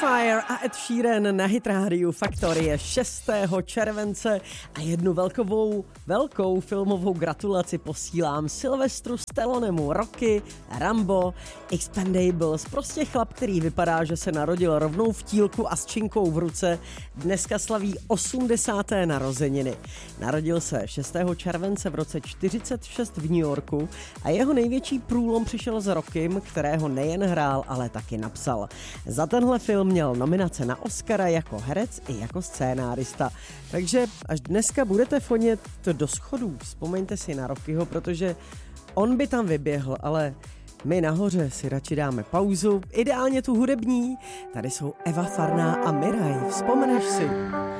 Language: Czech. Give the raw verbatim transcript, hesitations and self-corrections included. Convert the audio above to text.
Fire a Ed Sheeran na Hit rádiu Faktorie šestého července a jednu velkovou, velkou filmovou gratulaci posílám Sylvestru Stallonemu, Rocky, Rambo, Expendables, prostě chlap, který vypadá, že se narodil rovnou v tílku a s činkou v ruce, dneska slaví osmdesáté narozeniny. Narodil se šestého července v roce čtyřicet šest v New Yorku a jeho největší průlom přišel s Rockym, kterého nejen hrál, ale taky napsal. Za tenhle film měl nominace na Oscara jako herec i jako scénárista. Takže až dneska budete fonět do schodů, vzpomeňte si na Rockyho, protože on by tam vyběhl, ale my nahoře si radši dáme pauzu, ideálně tu hudební. Tady jsou Eva Farná a Miraj, vzpomeneš si?